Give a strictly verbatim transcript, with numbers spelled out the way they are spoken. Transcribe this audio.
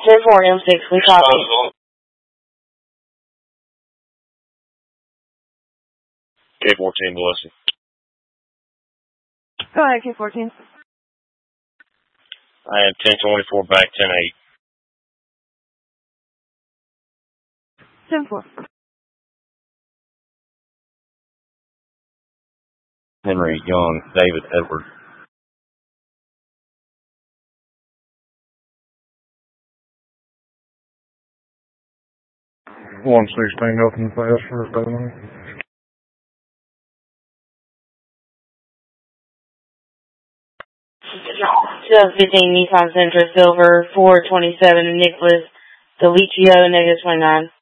ten four M six, we copy. K fourteen, Melissa. Go ahead, K fourteen. I had ten twenty-four back, ten eight. ten four. Henry Young, David Edward. one sixteen, nothing fast for a dozen. twenty fifteen Nissan Sentra Silver, four twenty-seven Nicholas Delicio, negative twenty-nine.